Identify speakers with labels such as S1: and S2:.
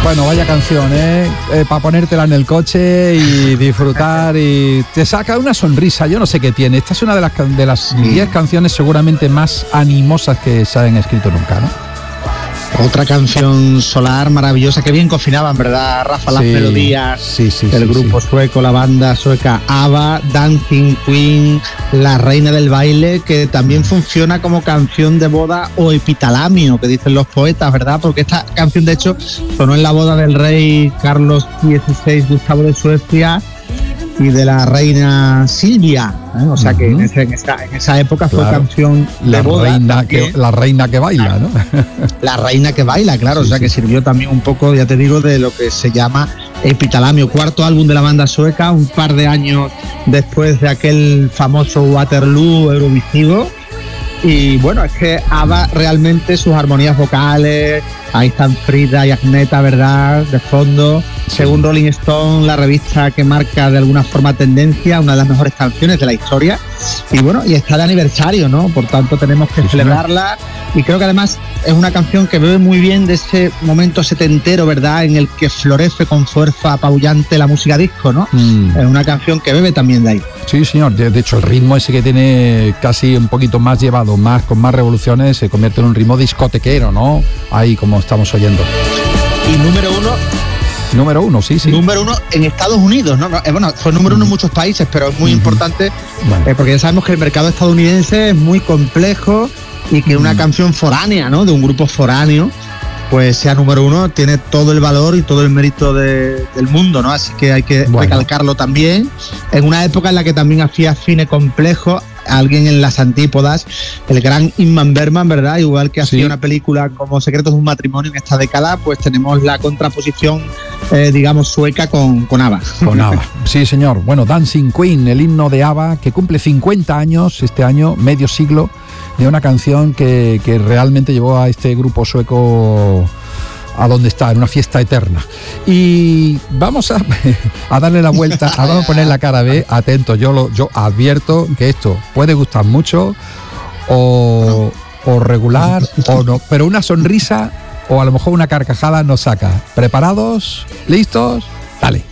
S1: Bueno, vaya canción, para ponértela en el coche y disfrutar, y te saca una sonrisa. Yo no sé qué tiene. Esta es una de las 10 canciones seguramente más animosas que se hayan escrito nunca, ¿no?
S2: Otra canción solar maravillosa, que bien cocinaban, ¿verdad, Rafa? Las melodías del grupo sueco, la banda sueca ABBA, Dancing Queen, la reina del baile, que también funciona como canción de boda o epitalamio, que dicen los poetas, ¿verdad? Porque esta canción, de hecho, sonó en la boda del rey Carlos XVI Gustavo de Suecia y de la reina Silvia, ¿eh? O sea que en esa época fue canción de boda.
S1: La reina que baila, ¿no?
S2: La reina que baila, claro, o sea que sirvió también un poco, ya te digo, de lo que se llama epitalamio. Cuarto álbum de la banda sueca, un par de años después de aquel famoso Waterloo Eurovisivo. Y bueno, es que ABBA realmente, sus armonías vocales, ahí están Frida y Agneta, ¿verdad?, de fondo. Según Rolling Stone, la revista que marca de alguna forma tendencia, una de las mejores canciones de la historia. Y bueno, y está de aniversario, ¿no? Por tanto, tenemos que celebrarla. Y creo que además es una canción que bebe muy bien de ese momento setentero, ¿verdad?, en el que florece con fuerza apabullante la música disco, ¿no? Es una canción que bebe también de ahí.
S1: Sí, señor. De hecho, el ritmo ese que tiene casi un poquito más llevado, con más revoluciones, se convierte en un ritmo discotequero, ¿no? Ahí, como estamos oyendo.
S2: Y número uno, sí. Número uno en Estados Unidos, ¿no? Bueno, fue número uno en muchos países, pero es muy importante, porque ya sabemos que el mercado estadounidense es muy complejo y que una canción foránea, ¿no?, de un grupo foráneo, pues sea número uno, tiene todo el valor y todo el mérito del mundo, ¿no? Así que hay que recalcarlo también. En una época en la que también hacía cine complejo, alguien en las antípodas, el gran Ingmar Bergman, ¿verdad? Igual que hacía una película como Secretos de un matrimonio en esta década, pues tenemos la contraposición, digamos, sueca con ABBA.
S1: Con ABBA, sí, señor. Bueno, Dancing Queen, el himno de ABBA, que cumple 50 años este año, medio siglo, de una canción que realmente llevó a este grupo sueco a donde está, en una fiesta eterna. Y vamos a darle la vuelta, vamos a poner la cara B, atento, yo advierto que esto puede gustar mucho o regular o no, pero una sonrisa o a lo mejor una carcajada nos saca. ¿Preparados? ¿Listos? Dale.